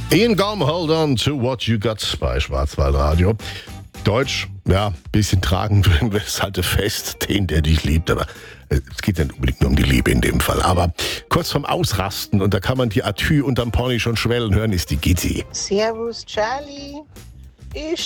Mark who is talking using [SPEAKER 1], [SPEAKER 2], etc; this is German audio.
[SPEAKER 1] Ian Gaume, hold on to what you got bei Schwarzwaldradio. Deutsch, ja, bisschen tragen würden wir es halte fest, den, der dich liebt, aber es geht nicht unbedingt nur um die Liebe in dem Fall. Aber kurz vorm Ausrasten, und da kann man die Atü unterm Pony schon schwellen hören, ist die Gitti.
[SPEAKER 2] Servus, Charlie. Ich